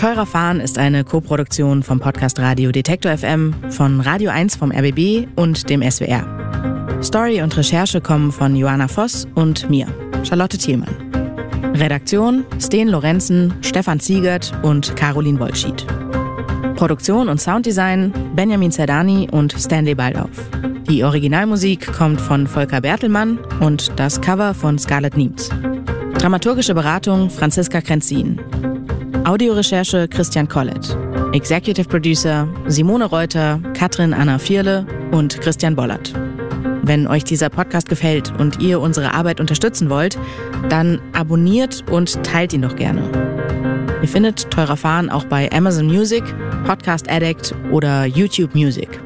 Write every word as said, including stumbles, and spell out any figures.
Teurer Fahren ist eine Koproduktion vom Podcast Radio Detektor F M, von Radio eins vom R B B und dem S W R. Story und Recherche kommen von Joanna Voss und mir, Charlotte Thielmann. Redaktion Sten Lorenzen, Stefan Ziegert und Caroline Wollschied. Produktion und Sounddesign Benjamin Zerdani und Stanley Baldauf. Die Originalmusik kommt von Volker Bertelmann und das Cover von Scarlett Niems. Dramaturgische Beratung Franziska Krenzin. Audiorecherche Christian Collett. Executive Producer Simone Reuter, Katrin Anna Vierle und Christian Bollert. Wenn euch dieser Podcast gefällt und ihr unsere Arbeit unterstützen wollt, dann abonniert und teilt ihn doch gerne. Ihr findet Teurer Fahren auch bei Amazon Music, Podcast Addict oder YouTube Music.